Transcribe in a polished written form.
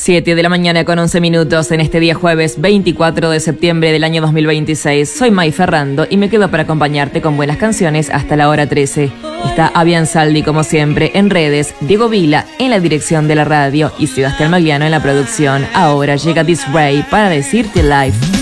7 de la mañana con 11 minutos en este día jueves 24 de septiembre del año 2026. Soy May Ferrando y me quedo para acompañarte con buenas canciones hasta la hora 13. Está Avian Saldi como siempre en redes, Diego Vila en la dirección de la radio y Sebastián Magliano en la producción. Ahora llega This Ray para decirte live.